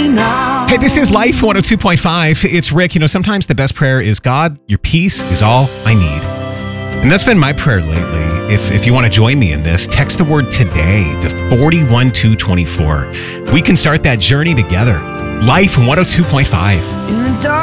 now. Hey, this is Life 102.5. It's Rick. Sometimes the best prayer is, God, your peace is all I need. And that's been my prayer lately. If you want to join me in this, text the word today to 41224. We can start that journey together. Life 102.5. In the dark.